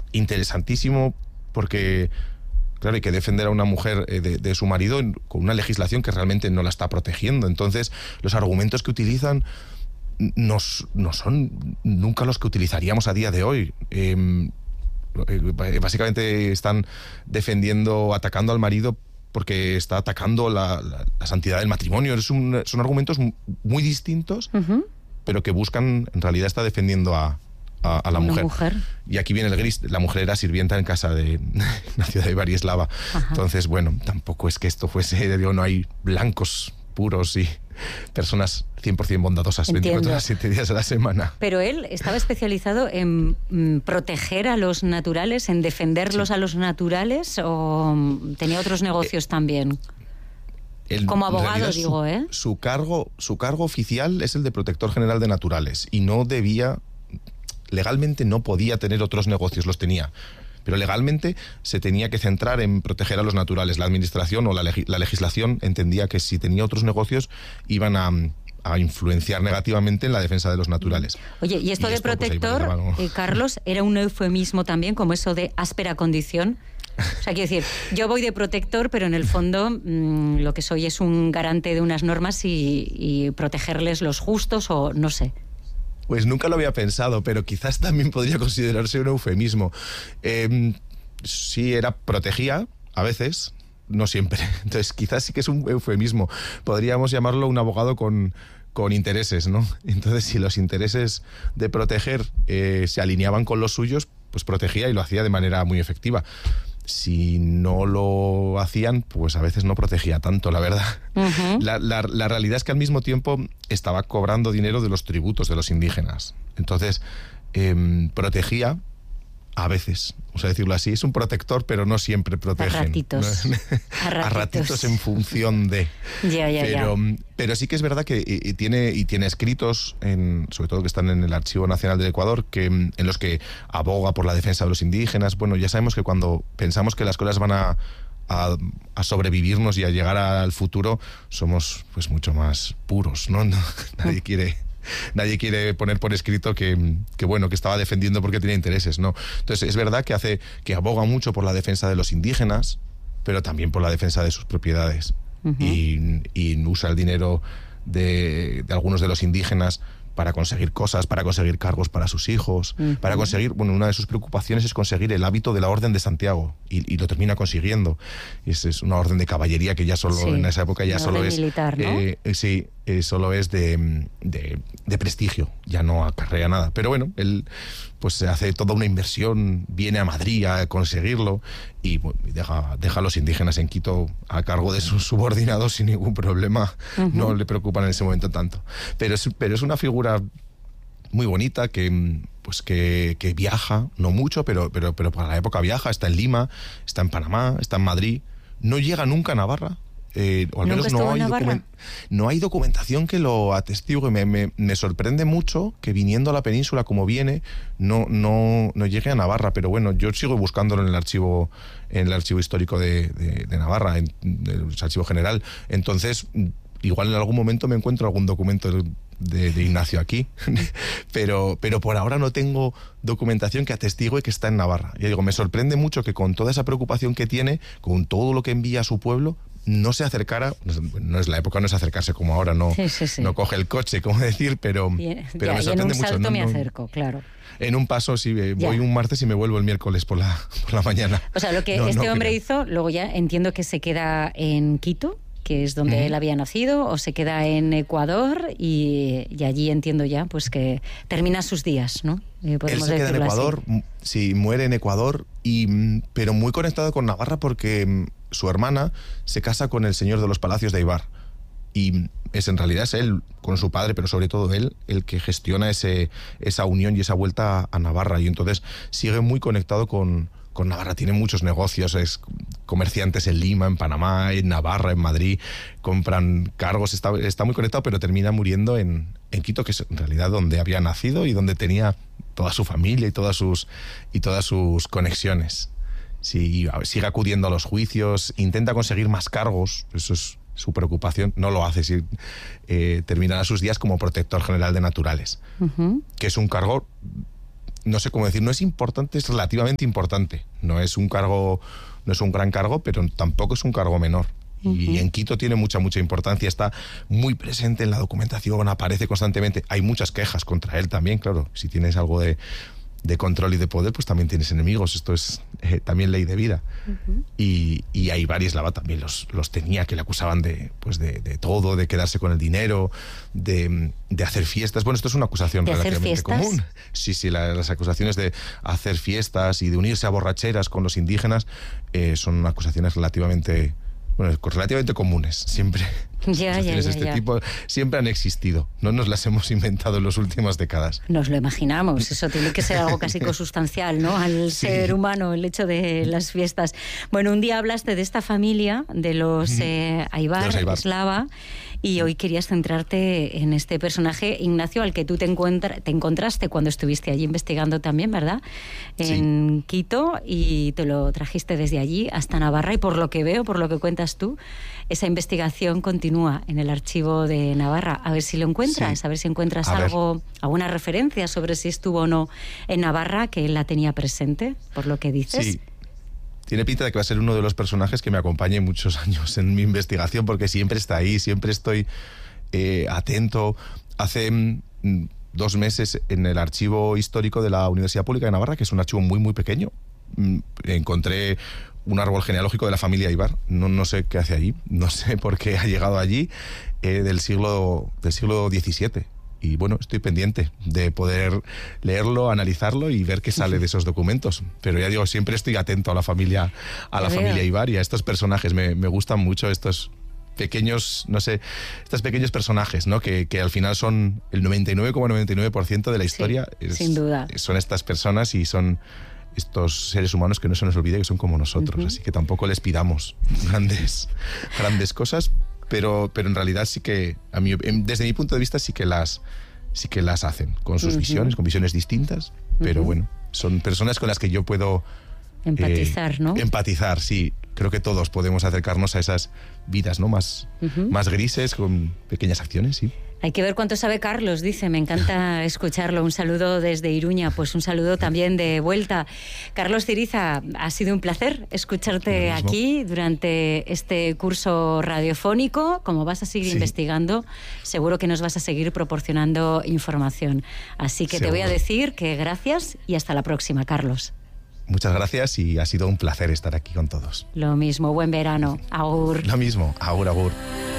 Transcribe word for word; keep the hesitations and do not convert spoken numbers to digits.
interesantísimo porque, claro, hay que defender a una mujer de, de su marido con una legislación que realmente no la está protegiendo. Entonces, los argumentos que utilizan no, no son nunca los que utilizaríamos a día de hoy. Eh, básicamente están defendiendo, atacando al marido porque está atacando la, la, la santidad del matrimonio. Es un, son argumentos muy distintos, uh-huh. pero que buscan, en realidad está defendiendo a, a, a la mujer. mujer. Y aquí viene el gris. La mujer era sirvienta en casa de la ciudad de Barislava. Ajá. Entonces, bueno, tampoco es que esto fuese, digo, no hay blancos puros y personas cien por ciento bondadosas. Entiendo. veinticuatro horas, siete días a la semana. Pero él estaba especializado en mm, proteger a los naturales, en defenderlos sí. a los naturales, o tenía otros negocios eh, también. El, Como abogado, digo, su, ¿eh? Su cargo, su cargo oficial es el de protector general de naturales y no debía, legalmente no podía tener otros negocios, los tenía. Pero legalmente se tenía que centrar en proteger a los naturales. La administración o la, leg- la legislación entendía que si tenía otros negocios iban a, a influenciar negativamente en la defensa de los naturales. Oye, y esto y de esto, protector, pues, lleva, ¿no? eh, Carlos, ¿era un eufemismo también, como eso de áspera condición? O sea, quiero decir, yo voy de protector, pero en el fondo mmm, lo que soy es un garante de unas normas y, y protegerles los justos, o no sé. Pues nunca lo había pensado, pero quizás también podría considerarse un eufemismo. Eh, sí, era protegía, a veces, no siempre. Entonces quizás sí que es un eufemismo. Podríamos llamarlo un abogado con, con intereses, ¿no? Entonces, si los intereses de proteger eh, se alineaban con los suyos, pues protegía y lo hacía de manera muy efectiva. Si no lo hacían, pues a veces no protegía tanto, la verdad. Uh-huh. La, la, la realidad es que al mismo tiempo estaba cobrando dinero de los tributos de los indígenas. Entonces, eh, protegía a veces, o sea, decirlo así, es un protector, pero no siempre protegen. A ratitos. ¿no? A ratitos. A ratitos en función de... Ya, ya, pero, ya. pero sí que es verdad que y, y tiene, y tiene escritos, en, sobre todo que están en el Archivo Nacional del Ecuador, que, en los que aboga por la defensa de los indígenas. Bueno, ya sabemos que cuando pensamos que las cosas van a, a, a sobrevivirnos y a llegar al futuro, somos pues mucho más puros, ¿no? no nadie quiere... Nadie quiere poner por escrito que, que bueno que estaba defendiendo porque tenía intereses, ¿no? Entonces es verdad que hace que aboga mucho por la defensa de los indígenas, pero también por la defensa de sus propiedades. Uh-huh. y, y usa el dinero de, de algunos de los indígenas para conseguir cosas, para conseguir cargos para sus hijos, uh-huh. para conseguir, bueno, una de sus preocupaciones es conseguir el hábito de la Orden de Santiago, y, y lo termina consiguiendo. Y es, es una orden de caballería que ya solo, sí, en esa época ya solo es... militar, ¿no? Eh, sí, eh, solo es de, de, de prestigio, ya no acarrea nada. Pero bueno, él pues se hace toda una inversión, viene a Madrid a conseguirlo, y, bueno, y deja, deja a los indígenas en Quito a cargo de sus subordinados sin ningún problema. Uh-huh. No le preocupan en ese momento tanto. Pero es, pero es una figura muy bonita que, pues que, que viaja, no mucho, pero, pero, pero para la época viaja, está en Lima, está en Panamá, está en Madrid, no llega nunca a Navarra. Eh, o al menos no hay, document- no hay documentación que lo atestigue. Me, me, me sorprende mucho que viniendo a la península como viene no, no, no llegue a Navarra, pero bueno, yo sigo buscándolo en el archivo en el archivo histórico de, de, de Navarra, en el archivo general. Entonces igual en algún momento me encuentro algún documento de, de Ignacio aquí, pero, pero por ahora no tengo documentación que atestigue que está en Navarra. Ya digo, me sorprende mucho que con toda esa preocupación que tiene, con todo lo que envía a su pueblo, no se acercara, no es la época, no es acercarse como ahora, no, sí, sí, sí. no coge el coche, como decir, pero, Bien, pero ya, me sorprende mucho. En un salto mucho. me no, acerco, claro. En un paso sí, voy ya. un martes y me vuelvo el miércoles por la, por la mañana. O sea, lo que no, este no hombre creo. hizo, luego ya entiendo que se queda en Quito, que es donde uh-huh. él había nacido, o se queda en Ecuador, y, y allí entiendo ya pues que termina sus días, ¿no? Eh, él se queda en Ecuador, así. sí, muere en Ecuador, y, pero muy conectado con Navarra porque su hermana se casa con el señor de los Palacios de Eibar, y es en realidad es él, con su padre, pero sobre todo él, el que gestiona ese, esa unión y esa vuelta a Navarra, y entonces sigue muy conectado con, con Navarra. Tiene muchos negocios, es comerciantes en Lima, en Panamá, en Navarra, en Madrid, compran cargos, está, está muy conectado, pero termina muriendo en, en Quito, que es en realidad donde había nacido y donde tenía toda su familia y todas sus, y todas sus conexiones. Sí, sigue acudiendo a los juicios, intenta conseguir más cargos, eso es su preocupación, no lo hace, si, eh, terminará sus días como protector general de naturales, uh-huh. que es un cargo no sé cómo decir, no es importante, es relativamente importante. No es un cargo, no es un gran cargo, pero tampoco es un cargo menor. Uh-huh. Y en Quito tiene mucha, mucha importancia, está muy presente en la documentación, aparece constantemente. Hay muchas quejas contra él también, claro. Si tienes algo de, de control y de poder, pues también tienes enemigos. Esto es eh, también ley de vida. Uh-huh. Y, y hay varios, Lava también los, los tenía, que le acusaban de, pues de, de todo, de quedarse con el dinero, de, de hacer fiestas. Bueno, esto es una acusación ¿De relativamente común. Sí, sí, la, las acusaciones de hacer fiestas y de unirse a borracheras con los indígenas eh, son acusaciones relativamente... Bueno, relativamente comunes, siempre. Ya, ya, ya, este ya. tipo siempre han existido, no nos las hemos inventado en las últimas décadas. Nos lo imaginamos, eso tiene que ser algo casi consustancial, ¿no? Al sí. ser humano, el hecho de las fiestas. Bueno, un día hablaste de esta familia, de los eh, Aybar, Eslava, y hoy querías centrarte en este personaje, Ignacio, al que tú te, encuentra, te encontraste cuando estuviste allí investigando también, ¿verdad? En sí. Quito, y te lo trajiste desde allí hasta Navarra, y por lo que veo, por lo que cuentas tú, esa investigación continúa en el archivo de Navarra. A ver si lo encuentras, sí. a ver si encuentras a algo, ver. alguna referencia sobre si estuvo o no en Navarra, que él la tenía presente, por lo que dices. Sí. Tiene pinta de que va a ser uno de los personajes que me acompañe muchos años en mi investigación, porque siempre está ahí, siempre estoy eh, atento. Hace mm, dos meses en el archivo histórico de la Universidad Pública de Navarra, que es un archivo muy, muy pequeño, mm, encontré un árbol genealógico de la familia Aybar. No, no sé qué hace allí, no sé por qué ha llegado allí, eh, del siglo del siglo diecisiete. Y bueno, estoy pendiente de poder leerlo, analizarlo y ver qué sale de esos documentos. Pero ya digo, siempre estoy atento a la familia, a la familia Aybar y a estos personajes. Me, me gustan mucho estos pequeños, no sé, estos pequeños personajes, ¿no? Que, que al final son el noventa y nueve coma noventa y nueve por ciento de la historia. Sí, es, sin duda. Son estas personas y son estos seres humanos que no se nos olvide que son como nosotros. Uh-huh. Así que tampoco les pidamos grandes, grandes cosas. Pero, pero en realidad sí que, a mí, desde mi punto de vista, sí que las, sí que las hacen, con sus uh-huh. visiones, con visiones distintas, pero uh-huh. bueno, son personas con las que yo puedo... Empatizar, eh, ¿no? Empatizar, sí. Creo que todos podemos acercarnos a esas vidas, ¿no? Más, uh-huh. más grises, con pequeñas acciones, sí. Hay que ver cuánto sabe Carlos, dice, me encanta escucharlo. Un saludo desde Iruña, pues un saludo también de vuelta. Carlos Ciriza, ha sido un placer escucharte aquí durante este curso radiofónico. Como vas a seguir sí. investigando, seguro que nos vas a seguir proporcionando información. Así que seguro. Te voy a decir que gracias y hasta la próxima, Carlos. Muchas gracias y ha sido un placer estar aquí con todos. Lo mismo, buen verano. Agur. Lo mismo, agur, agur.